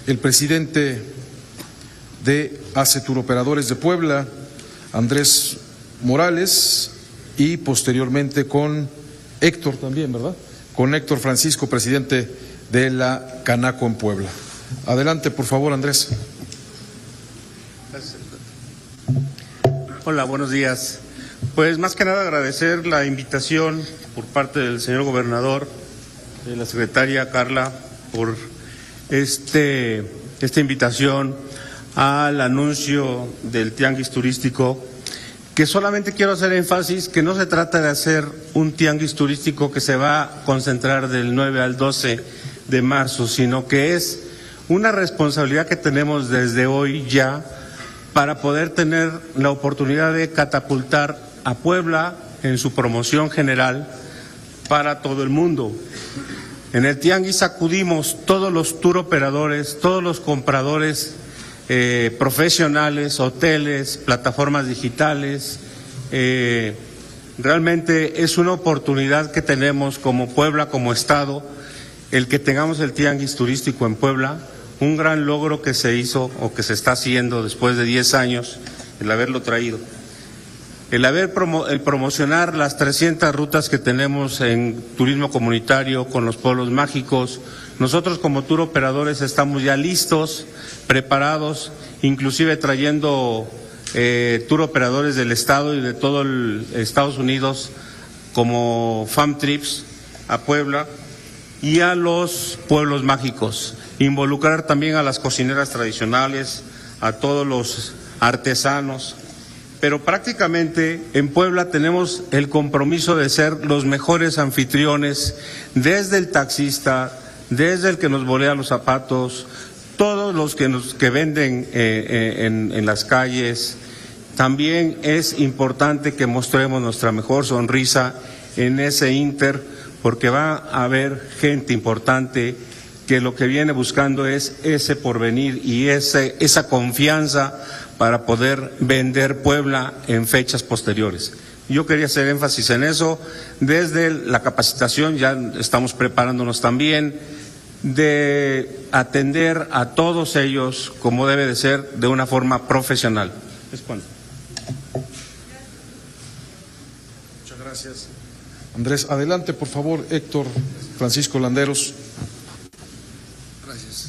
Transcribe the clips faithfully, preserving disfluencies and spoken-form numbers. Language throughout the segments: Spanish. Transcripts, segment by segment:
el presidente de ACE Turoperadores de Puebla, Andrés Morales, y posteriormente con Héctor también, ¿verdad? Con Héctor Francisco, presidente de la Canaco en Puebla. Adelante, por favor, Andrés. Hola, buenos días. Pues más que nada agradecer la invitación por parte del señor gobernador, de la secretaria Carla, por este esta invitación al anuncio del tianguis turístico, que solamente quiero hacer énfasis que no se trata de hacer un tianguis turístico que se va a concentrar del nueve al doce de marzo, sino que es una responsabilidad que tenemos desde hoy ya para poder tener la oportunidad de catapultar a Puebla en su promoción general para todo el mundo. En el tianguis acudimos todos los tour operadores, todos los compradores eh, profesionales, hoteles, plataformas digitales. Eh, realmente es una oportunidad que tenemos como Puebla, como Estado, el que tengamos el tianguis turístico en Puebla, un gran logro que se hizo o que se está haciendo después de diez años, el haberlo traído. El haber promo, el promocionar las trescientas rutas que tenemos en turismo comunitario con los pueblos mágicos. Nosotros como tour operadores estamos ya listos, preparados, inclusive trayendo eh, tour operadores del estado y de todo el Estados Unidos como Fam Trips a Puebla y a los pueblos mágicos. Involucrar también a las cocineras tradicionales, a todos los artesanos. Pero prácticamente en Puebla tenemos el compromiso de ser los mejores anfitriones, desde el taxista, desde el que nos bolea los zapatos, todos los que nos que venden eh, en, en las calles. También es importante que mostremos nuestra mejor sonrisa en ese inter, porque va a haber gente importante que lo que viene buscando es ese porvenir y ese, esa confianza para poder vender Puebla en fechas posteriores. Yo quería hacer énfasis en eso. Desde la capacitación ya estamos preparándonos también de atender a todos ellos como debe de ser, de una forma profesional. ¿Es cuándo? Muchas gracias, Andrés. Adelante, por favor, Héctor Francisco Landeros. Gracias.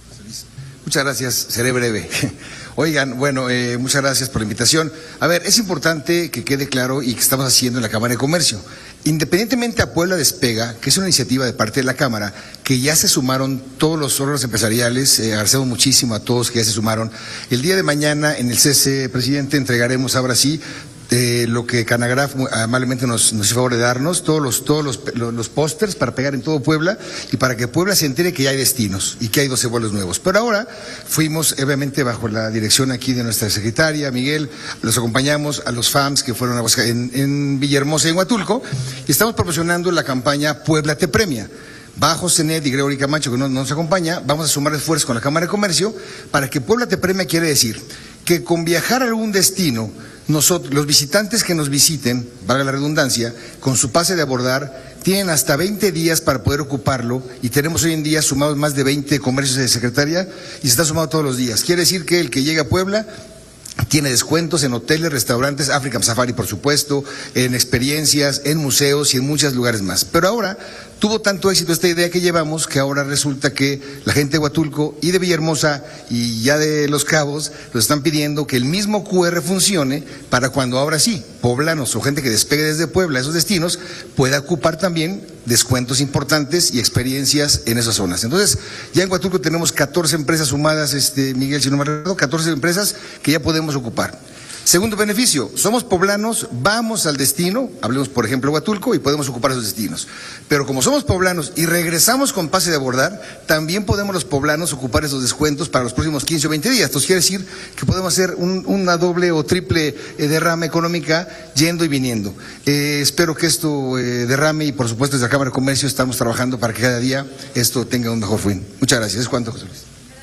Muchas gracias, seré breve. Oigan, bueno, eh, muchas gracias por la invitación. A ver, es importante que quede claro y que estamos haciendo en la Cámara de Comercio. Independientemente a Puebla Despega, que es una iniciativa de parte de la Cámara, que ya se sumaron todos los órganos empresariales, eh, agradecemos muchísimo a todos que ya se sumaron. El día de mañana en el C C, presidente, entregaremos ahora sí Eh, lo que Canagraf amablemente nos, nos hizo favor de darnos, todos los todos los, los, los pósters para pegar en todo Puebla y para que Puebla se entere que ya hay destinos y que hay doce vuelos nuevos. Pero ahora fuimos, obviamente, bajo la dirección aquí de nuestra secretaria, Miguel, los acompañamos a los F A Ms que fueron a buscar en, en Villahermosa y en Huatulco, y estamos promocionando la campaña Puebla te premia. Bajo Cenet y Gregory Camacho, que no, no nos acompaña, vamos a sumar esfuerzos con la Cámara de Comercio para que Puebla te premia. Quiere decir que con viajar a algún destino, nosotros, los visitantes que nos visiten, valga la redundancia, con su pase de abordar, tienen hasta veinte días para poder ocuparlo, y tenemos hoy en día sumados más de veinte comercios de secretaria y se está sumando todos los días. Quiere decir que el que llega a Puebla tiene descuentos en hoteles, restaurantes, African Safari, por supuesto, en experiencias, en museos y en muchos lugares más. Pero ahora tuvo tanto éxito esta idea que llevamos que ahora resulta que la gente de Huatulco y de Villahermosa y ya de Los Cabos nos están pidiendo que el mismo Q R funcione para cuando ahora sí, poblanos o gente que despegue desde Puebla a esos destinos pueda ocupar también descuentos importantes y experiencias en esas zonas. Entonces, ya en Huatulco tenemos catorce empresas sumadas, este Miguel, si no me recuerdo, catorce empresas que ya podemos ocupar. Segundo beneficio, somos poblanos, vamos al destino, hablemos por ejemplo de Huatulco y podemos ocupar esos destinos. Pero como somos poblanos y regresamos con pase de abordar, también podemos los poblanos ocupar esos descuentos para los próximos quince o veinte días. Entonces quiere decir que podemos hacer un, una doble o triple eh, derrama económica yendo y viniendo. Eh, espero que esto eh, derrame y por supuesto desde la Cámara de Comercio estamos trabajando para que cada día esto tenga un mejor fin. Muchas gracias. ¿Es cuánto, José Luis?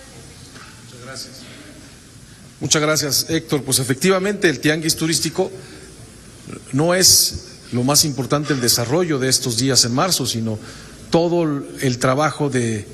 Muchas gracias, Héctor. Pues efectivamente el tianguis turístico no es lo más importante el desarrollo de estos días en marzo, sino todo el trabajo de